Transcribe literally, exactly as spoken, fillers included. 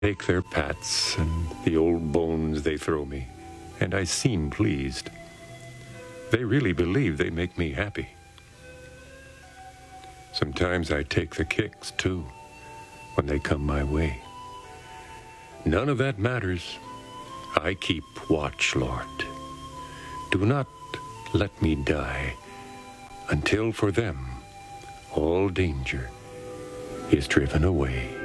Take their pats and the old bones they throw me, and I seem pleased. They really believe they make me happy. Sometimes I take the kicks, too, when they come my way. None of that matters. I keep watch, Lord. Do not let me die until for them all danger is driven away.